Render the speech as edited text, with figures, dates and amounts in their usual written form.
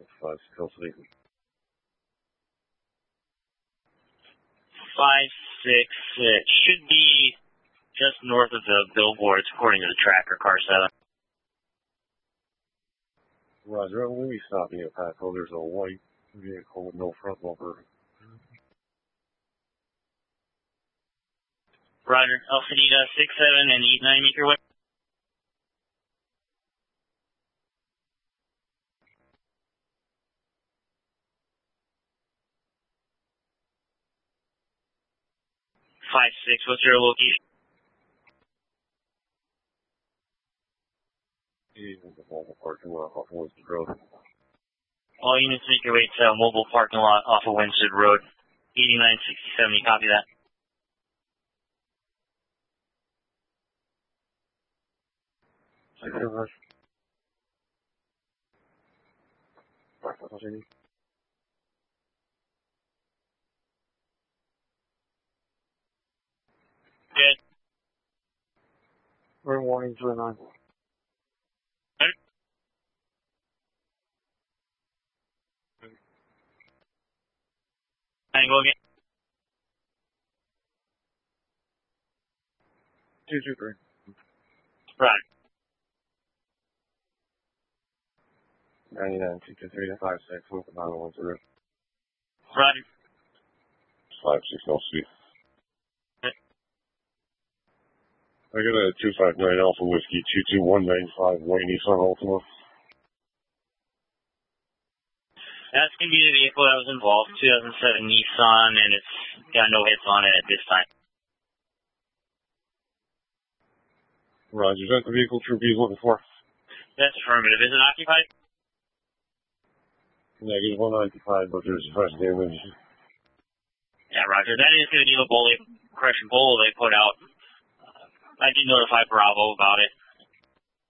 566 should be just north of the billboards, according to the tracker, car 7. Roger, when we stop at Patco, there's a white vehicle with no front bumper. Roger, Alphanita 67 and 89 make your way. What's your location? The mobile parking lot off of Winston Road. All units make your way to a mobile parking lot off of Winston Road. 8967, you copy that? Good. We're warning 29. Go again. 223. Right. 99, 223, 56, moving on Winston Road. Roger. 56 LC. I got a 259 Alpha Whiskey 22195 Wayne Nissan Altima. That's going to be the vehicle that was involved, 2007 Nissan, and it's got no hits on it at this time. Roger, is that the vehicle Troop B is looking for? That's affirmative. Is it occupied? Negative 195, but there's fresh damage. Yeah, Roger. That is going to be the bullet, correction bullet they put out. I did notify Bravo about it.